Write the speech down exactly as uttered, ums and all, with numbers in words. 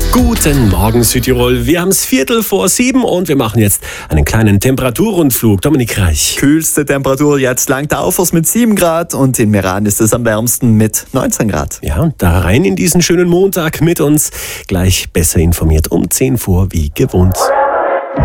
Guten Morgen Südtirol, wir haben es Viertel vor sieben und wir machen jetzt einen kleinen Temperaturrundflug. Dominik Reich. Kühlste Temperatur jetzt Langtaufers mit sieben Grad und in Meran ist es am wärmsten mit neunzehn Grad. Ja, und da rein in diesen schönen Montag mit uns, gleich besser informiert um zehn vor wie gewohnt.